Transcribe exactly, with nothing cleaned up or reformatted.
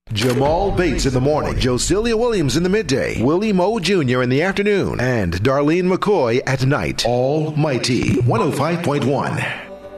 Jamal Bates in the morning, Josilia Williams in the midday, Willie Moe Junior in the afternoon, and Darlene McCoy at night. Almighty one oh five point one.